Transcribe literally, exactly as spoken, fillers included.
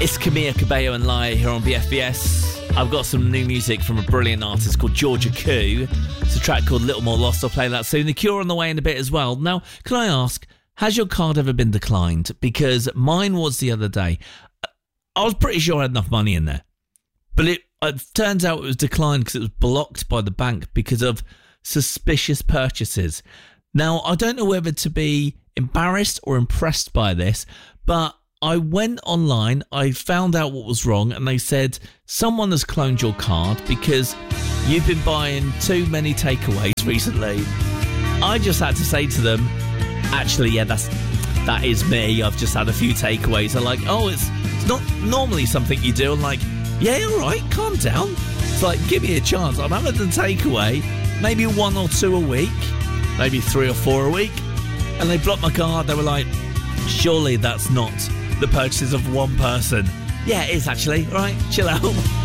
It's Camila Cabello and Laia here on B F B S. I've got some new music from a brilliant artist called Georgia Koo. It's a track called Little More Lost. I'll play that soon. The Cure on the way in a bit as well. Now, can I ask, has your card ever been declined? Because mine was the other day. I was pretty sure I had enough money in there. But it, it turns out it was declined because it was blocked by the bank because of suspicious purchases. Now, I don't know whether to be embarrassed or impressed by this, but I went online, I found out what was wrong, and they said someone has cloned your card because you've been buying too many takeaways recently. I just had to say to them, actually, yeah, that's that is me. I've just had a few takeaways. They're like, oh, it's, it's not normally something you do. I'm like, yeah, all right, calm down. It's like, give me a chance. I'm having a takeaway, maybe one or two a week, maybe three or four a week. And they blocked my card. They were like, surely that's not the purchases of one person. Yeah, it is actually. All right, chill out.